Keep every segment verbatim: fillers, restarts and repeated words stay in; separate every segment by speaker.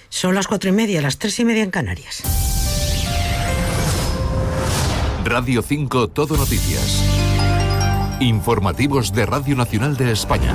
Speaker 1: Son las cuatro y media, las tres y media en Canarias.
Speaker 2: Radio cinco Todo Noticias. Informativos de Radio Nacional de España.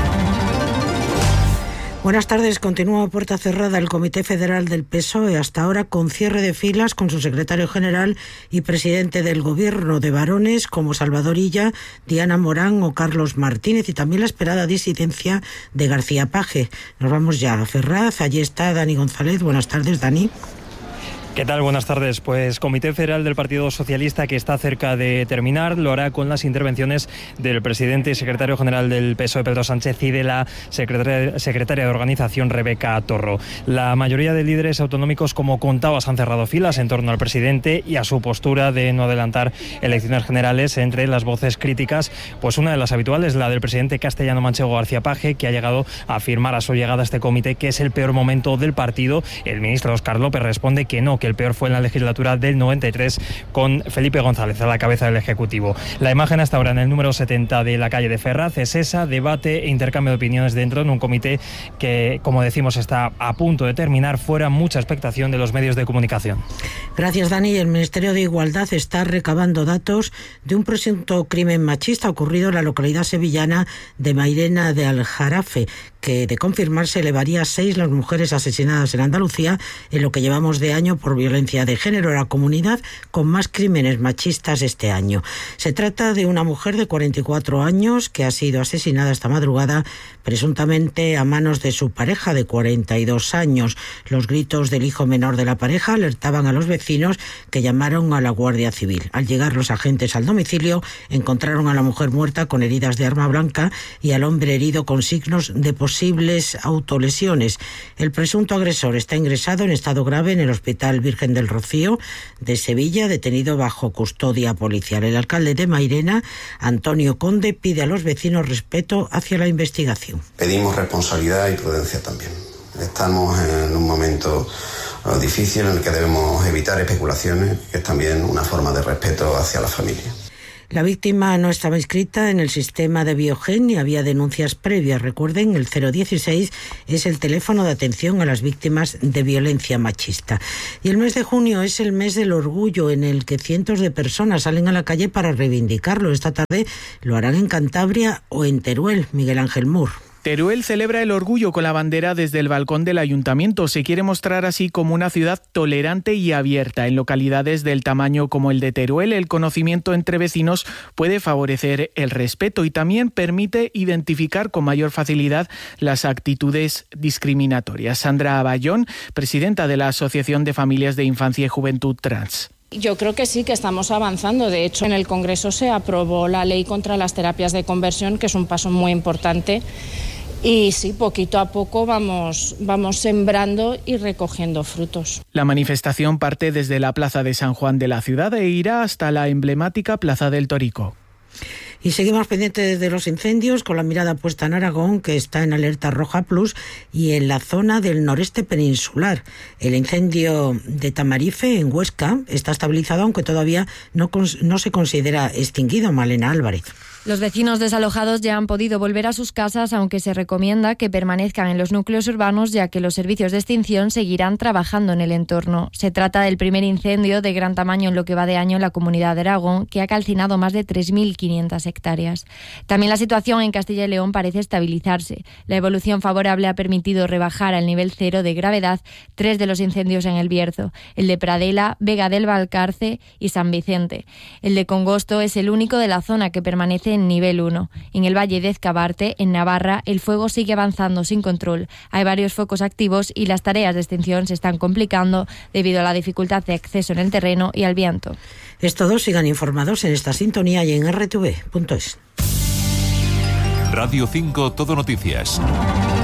Speaker 1: Buenas tardes. Continúa a puerta cerrada el Comité Federal del P S O E, hasta ahora con cierre de filas con su secretario general y presidente del Gobierno, de varones como Salvador Illa, Diana Morán o Carlos Martínez, y también la esperada disidencia de García Paje. Nos vamos ya a Ferraz. Allí está Dani González. Buenas tardes, Dani.
Speaker 3: ¿Qué tal? Buenas tardes. Pues Comité Federal del Partido Socialista, que está cerca de terminar, lo hará con las intervenciones del presidente y secretario general del P S O E, Pedro Sánchez, y de la secretaria, secretaria de Organización, Rebeca Torro. La mayoría de líderes autonómicos, como contabas, han cerrado filas en torno al presidente y a su postura de no adelantar elecciones generales. Entre las voces críticas, pues una de las habituales, la del presidente castellano-manchego García Paje, que ha llegado a afirmar a su llegada a este comité que es el peor momento del partido. El ministro Óscar López responde que no, que el peor fue en la legislatura del noventa y tres, con Felipe González a la cabeza del Ejecutivo. La imagen hasta ahora en el número setenta de la calle de Ferraz es esa: debate e intercambio de opiniones dentro de un comité que, como decimos, está a punto de terminar, fuera mucha expectación de los medios de comunicación.
Speaker 1: Gracias, Dani. El Ministerio de Igualdad está recabando datos de un presunto crimen machista ocurrido en la localidad sevillana de Mairena de Aljarafe, que, de confirmarse, elevaría a seis las mujeres asesinadas en Andalucía en lo que llevamos de año por violencia de género, la comunidad con más crímenes machistas este año. Se trata de una mujer de cuarenta y cuatro años que ha sido asesinada esta madrugada, presuntamente a manos de su pareja de cuarenta y dos años. Los gritos del hijo menor de la pareja alertaban a los vecinos, que llamaron a la Guardia Civil. Al llegar los agentes al domicilio, encontraron a la mujer muerta con heridas de arma blanca y al hombre herido con signos de posibles autolesiones. El presunto agresor está ingresado en estado grave en el Hospital Virgen del Rocío de Sevilla, detenido bajo custodia policial. El alcalde de Mairena, Antonio Conde, pide a los vecinos respeto hacia la investigación.
Speaker 4: Pedimos responsabilidad y prudencia también. Estamos en un momento difícil en el que debemos evitar especulaciones, que es también una forma de respeto hacia la familia.
Speaker 1: La víctima no estaba inscrita en el sistema de Biogen ni había denuncias previas. Recuerden, el cero dieciséis es el teléfono de atención a las víctimas de violencia machista. Y el mes de junio es el mes del orgullo, en el que cientos de personas salen a la calle para reivindicarlo. Esta tarde lo harán en Cantabria o en Teruel. Miguel Ángel Mur.
Speaker 5: Teruel celebra el orgullo con la bandera desde el balcón del ayuntamiento. Se quiere mostrar así como una ciudad tolerante y abierta. En localidades del tamaño como el de Teruel, el conocimiento entre vecinos puede favorecer el respeto y también permite identificar con mayor facilidad las actitudes discriminatorias. Sandra Aballón, presidenta de la Asociación de Familias de Infancia y Juventud Trans.
Speaker 6: Yo creo que sí, que estamos avanzando. De hecho, en el Congreso se aprobó la ley contra las terapias de conversión, que es un paso muy importante. Y sí, poquito a poco vamos, vamos sembrando y recogiendo frutos.
Speaker 5: La manifestación parte desde la plaza de San Juan de la ciudad e irá hasta la emblemática Plaza del Torico.
Speaker 1: Y seguimos pendientes de los incendios, con la mirada puesta en Aragón, que está en alerta roja plus, y en la zona del noreste peninsular. El incendio de Tamarife, en Huesca, está estabilizado, aunque todavía no, no se considera extinguido. Malena Álvarez.
Speaker 7: Los vecinos desalojados ya han podido volver a sus casas, aunque se recomienda que permanezcan en los núcleos urbanos, ya que los servicios de extinción seguirán trabajando en el entorno. Se trata del primer incendio de gran tamaño en lo que va de año en la comunidad de Aragón, que ha calcinado más de tres mil quinientas hectáreas. También la situación en Castilla y León parece estabilizarse. La evolución favorable ha permitido rebajar al nivel cero de gravedad tres de los incendios en el Bierzo: el de Pradela, Vega del Valcarce y San Vicente. El de Congosto es el único de la zona que permanece en nivel uno. En el Valle de Ezcabarte, en Navarra, el fuego sigue avanzando sin control. Hay varios focos activos y las tareas de extinción se están complicando debido a la dificultad de acceso en el terreno y al viento.
Speaker 1: Es todo. Sigan informados en esta sintonía y en erre te ve punto es.
Speaker 2: Radio cinco Todo Noticias.